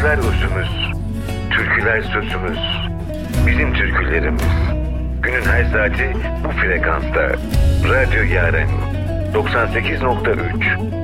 Şarkılar özümüz, türküler sözümüz, bizim türkülerimiz. Günün her saati bu frekansta. Radyo Yaren 98.3